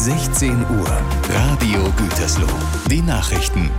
16 Uhr. Radio Gütersloh. Die Nachrichten.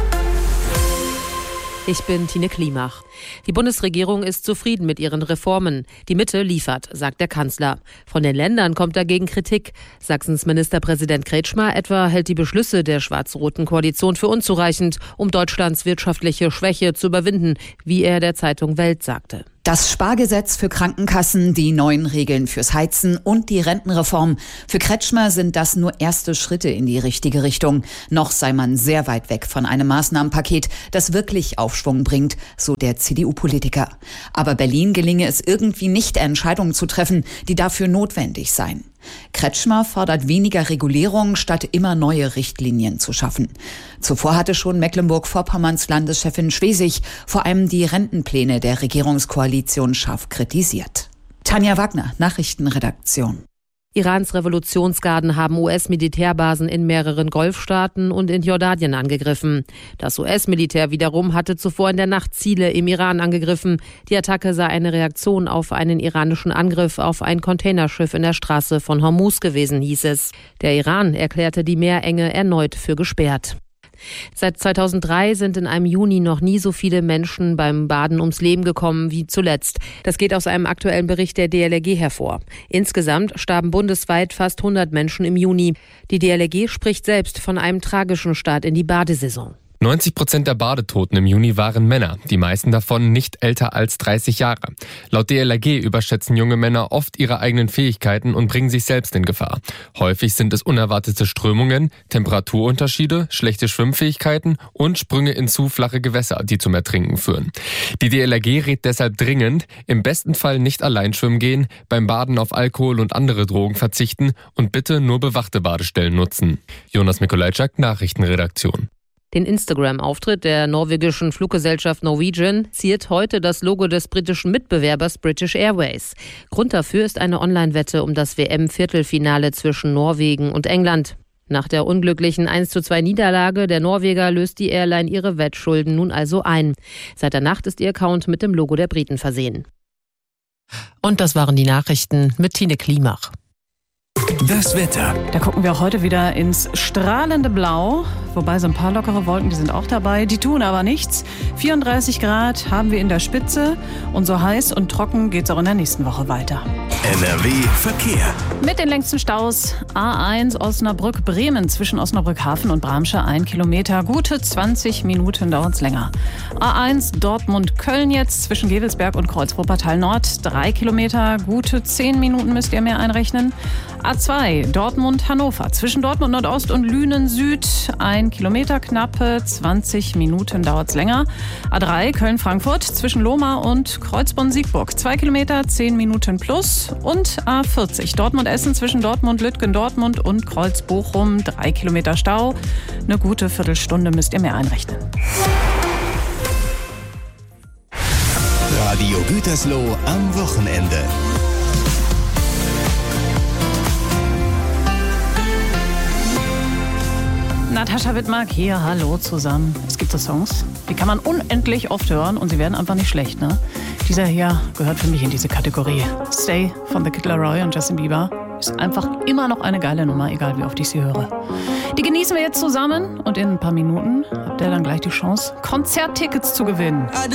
Ich bin Tine Klimach. Die Bundesregierung ist zufrieden mit ihren Reformen. Die Mitte liefert, sagt der Kanzler. Von den Ländern kommt dagegen Kritik. Sachsens Ministerpräsident Kretschmer etwa hält die Beschlüsse der schwarz-roten Koalition für unzureichend, um Deutschlands wirtschaftliche Schwäche zu überwinden, wie er der Zeitung Welt sagte. Das Spargesetz für Krankenkassen, die neuen Regeln fürs Heizen und die Rentenreform. Für Kretschmer sind das nur erste Schritte in die richtige Richtung. Noch sei man sehr weit weg von einem Maßnahmenpaket, das wirklich Aufschwung bringt, so der CDU-Politiker. Aber Berlin gelinge es irgendwie nicht, Entscheidungen zu treffen, die dafür notwendig seien. Kretschmer fordert weniger Regulierung, statt immer neue Richtlinien zu schaffen. Zuvor hatte schon Mecklenburg-Vorpommerns Landeschefin Schwesig vor allem die Rentenpläne der Regierungskoalition scharf kritisiert. Tanja Wagner, Nachrichtenredaktion. Irans Revolutionsgarden haben US-Militärbasen in mehreren Golfstaaten und in Jordanien angegriffen. Das US-Militär wiederum hatte zuvor in der Nacht Ziele im Iran angegriffen. Die Attacke sei eine Reaktion auf einen iranischen Angriff auf ein Containerschiff in der Straße von Hormuz gewesen, hieß es. Der Iran erklärte die Meerenge erneut für gesperrt. Seit 2003 sind in einem Juni noch nie so viele Menschen beim Baden ums Leben gekommen wie zuletzt. Das geht aus einem aktuellen Bericht der DLRG hervor. Insgesamt starben bundesweit fast 100 Menschen im Juni. Die DLRG spricht selbst von einem tragischen Start in die Badesaison. 90% der Badetoten im Juni waren Männer, die meisten davon nicht älter als 30 Jahre. Laut DLRG überschätzen junge Männer oft ihre eigenen Fähigkeiten und bringen sich selbst in Gefahr. Häufig sind es unerwartete Strömungen, Temperaturunterschiede, schlechte Schwimmfähigkeiten und Sprünge in zu flache Gewässer, die zum Ertrinken führen. Die DLRG rät deshalb dringend, im besten Fall nicht allein schwimmen gehen, beim Baden auf Alkohol und andere Drogen verzichten und bitte nur bewachte Badestellen nutzen. Jonas Mikolajczak, Nachrichtenredaktion. Den Instagram-Auftritt der norwegischen Fluggesellschaft Norwegian ziert heute das Logo des britischen Mitbewerbers British Airways. Grund dafür ist eine Online-Wette um das WM-Viertelfinale zwischen Norwegen und England. Nach der unglücklichen 1:2 Niederlage der Norweger löst die Airline ihre Wettschulden nun also ein. Seit der Nacht ist ihr Account mit dem Logo der Briten versehen. Und das waren die Nachrichten mit Tine Klimach. Das Wetter. Da gucken wir auch heute wieder ins strahlende Blau. Wobei so ein paar lockere Wolken, die sind auch dabei. Die tun aber nichts. 34 Grad haben wir in der Spitze. Und so heiß und trocken geht es auch in der nächsten Woche weiter. NRW Verkehr. Mit den längsten Staus. A1 Osnabrück-Bremen zwischen Osnabrück-Hafen und Bramsche 1 Kilometer. Gute 20 Minuten dauert es länger. A1 Dortmund-Köln jetzt zwischen Gevelsberg und Kreuz-Wuppertal Nord 3 Kilometer. Gute 10 Minuten müsst ihr mehr einrechnen. A2 Dortmund-Hannover zwischen Dortmund Nordost und Lünen Süd 1 Kilometer, knappe 20 Minuten dauert es länger. A3 Köln-Frankfurt zwischen Lohmar und Kreuzborn-Siegburg 2 Kilometer, 10 Minuten plus. Und A40 Dortmund-Essen zwischen Dortmund-Lütgendortmund und Kreuz-Bochum 3 Kilometer Stau. Eine gute Viertelstunde müsst ihr mehr einrechnen. Radio Gütersloh am Wochenende. Natascha Wittmark hier, hallo zusammen. Es gibt so Songs, die kann man unendlich oft hören und sie werden einfach nicht schlecht, ne? Dieser hier gehört für mich in diese Kategorie. Stay von The Kid Laroi und Justin Bieber ist einfach immer noch eine geile Nummer, egal wie oft ich sie höre. Die genießen wir jetzt zusammen und in ein paar Minuten habt ihr dann gleich die Chance, Konzerttickets zu gewinnen.